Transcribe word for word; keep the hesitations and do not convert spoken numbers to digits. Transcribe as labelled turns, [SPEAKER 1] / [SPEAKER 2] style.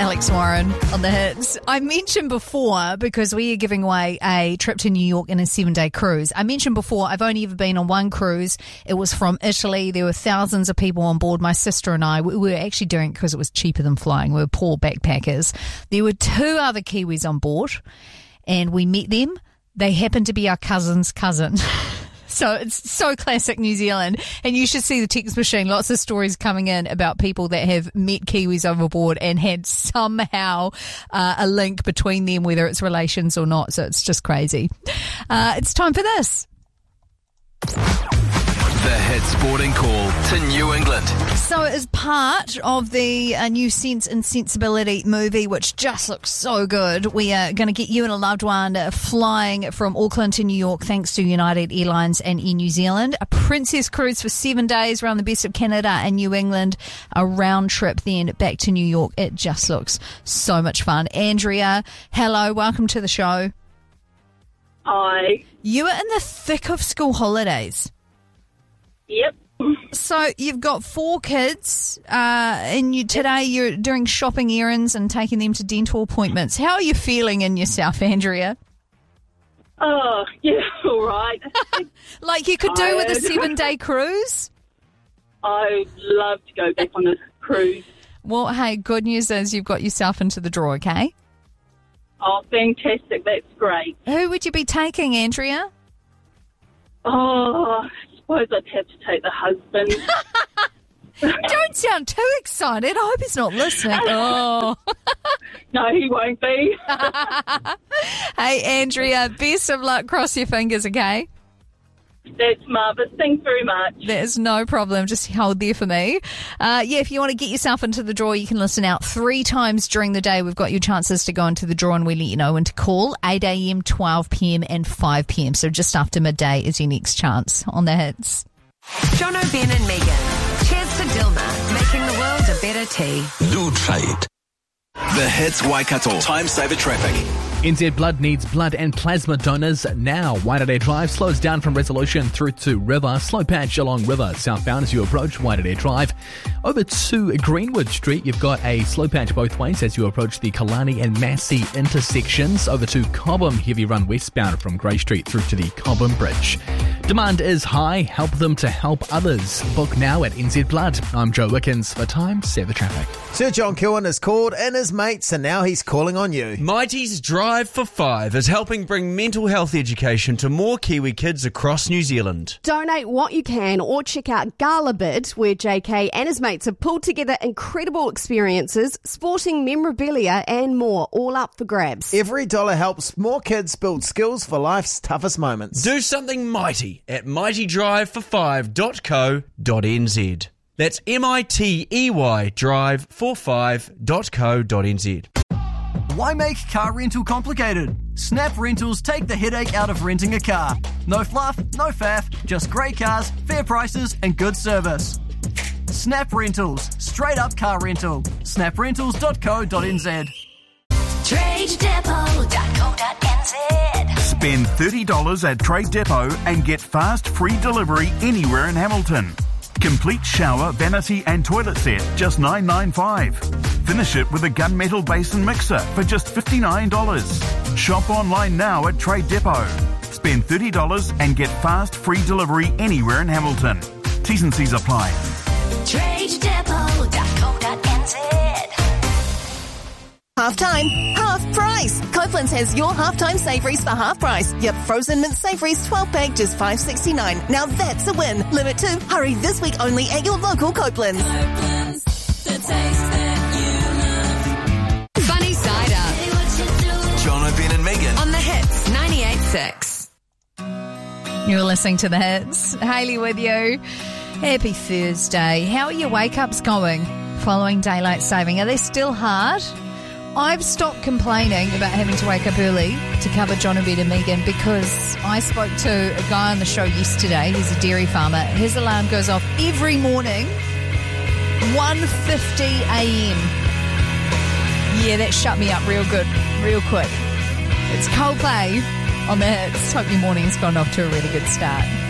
[SPEAKER 1] Alex Warren on the hits. I mentioned before, because we are giving away a trip to New York in a seven-day cruise. I mentioned before, I've only ever been on one cruise. It was from Italy. There were thousands of people on board. My sister and I, we were actually doing it because it was cheaper than flying. We were poor backpackers. There were two other Kiwis on board, and we met them. They happened to be our cousin's cousin. So it's so classic New Zealand. And you should see the text machine. Lots of stories coming in about people that have met Kiwis overboard and had somehow uh, a link between them, whether it's relations or not. So it's just crazy. Uh, it's time for this.
[SPEAKER 2] The Hit Sporting Call to New England.
[SPEAKER 1] So as part of the uh, new Sense and Sensibility movie, which just looks so good, we are going to get you and a loved one uh, flying from Auckland to New York thanks to United Airlines and Air New Zealand. A princess cruise for seven days around the best of Canada and New England. A round trip then back to New York. It just looks so much fun. Andrea, hello, welcome to the show.
[SPEAKER 3] Hi.
[SPEAKER 1] You are in the thick of school holidays.
[SPEAKER 3] Yep.
[SPEAKER 1] So you've got four kids, uh, and you today you're doing shopping errands and taking them to dental appointments. How are you feeling in yourself, Andrea?
[SPEAKER 3] Oh, yeah, all right.
[SPEAKER 1] Like you could do with a seven-day cruise?
[SPEAKER 3] I'd love to go back on a cruise.
[SPEAKER 1] Well, hey, good news is you've got yourself into the draw, okay?
[SPEAKER 3] Oh, fantastic. That's great.
[SPEAKER 1] Who would you be taking, Andrea?
[SPEAKER 3] Oh, I suppose I'd have to take the husband.
[SPEAKER 1] Don't sound too excited. I hope he's not listening. Oh.
[SPEAKER 3] No, he won't be.
[SPEAKER 1] Hey, Andrea, best of luck. Cross your fingers, okay?
[SPEAKER 3] That's marvellous. Thanks very much.
[SPEAKER 1] There's no problem. Just hold there for me. Uh, yeah, if you want to get yourself into the draw, you can listen out three times during the day. We've got your chances to go into the draw, and we let you know when to call. eight a.m, twelve p.m, and five p.m. So just after midday is your next chance on the hits.
[SPEAKER 4] Jono, Ben and Megan. Cheers to Dilma, making the world a better tea.
[SPEAKER 2] Lutrade. The Hits Waikato. Time saver traffic.
[SPEAKER 5] N Z Blood needs blood and plasma donors now. Waitangi Drive slows down from Resolution through to River. Slow patch along River southbound as you approach Waitangi Drive. Over to Greenwood Street, you've got a slow patch both ways as you approach the Kalani and Massey intersections. Over to Cobham, heavy run westbound from Grey Street through to the Cobham Bridge. Demand is high. Help them to help others. Book now at N Z Blood. I'm Joe Wickens for Time Saver Traffic.
[SPEAKER 6] Sir John Kilwan has called in his mates and now he's calling on you.
[SPEAKER 7] Mighty's Drive for Five is helping bring mental health education to more Kiwi kids across New Zealand.
[SPEAKER 8] Donate what you can or check out Gala Bid, where J K and his mates have pulled together incredible experiences, sporting memorabilia and more, all up for grabs.
[SPEAKER 6] Every dollar helps more kids build skills for life's toughest moments.
[SPEAKER 7] Do something mighty at mighty drive for five dot co dot n z. That's M I T E Y drive for five dot co dot n z.
[SPEAKER 9] Why make car rental complicated? Snap Rentals take the headache out of renting a car. No fluff, no faff, just great cars, fair prices and good service. Snap Rentals, straight up car rental. snap rentals dot co dot n z.
[SPEAKER 10] trade depot dot co dot n z.
[SPEAKER 11] Spend thirty dollars at Trade Depot and get fast free delivery anywhere in Hamilton. Complete shower, vanity and toilet set, just nine ninety-five. Finish it with a gunmetal basin mixer for just fifty-nine dollars. Shop online now at Trade Depot. Spend thirty dollars and get fast free delivery anywhere in Hamilton. T's and C's apply.
[SPEAKER 10] trade depot dot co dot n z.
[SPEAKER 12] Half time, half price. Copeland's has your half-time savouries for half price. Yep, frozen mint savouries twelve pack, just five sixty-nine. Now that's a win. Limit two. Hurry this week only at your local Copeland's.
[SPEAKER 10] Copeland's, the taste that you love.
[SPEAKER 4] Funny Side Up.
[SPEAKER 2] Jono, Ben and Megan.
[SPEAKER 4] On the hits, ninety-eight point six.
[SPEAKER 1] You're listening to the hits. Hayley with you. Happy Thursday. How are your wake-ups going following daylight saving? Are they still hard? I've stopped complaining about having to wake up early to cover Jono, Ben and Megan because I spoke to a guy on the show yesterday. He's a dairy farmer. His alarm goes off every morning, one fifty a.m. Yeah, that shut me up real good, real quick. It's Coldplay on the hits. Hope your morning's gone off to a really good start.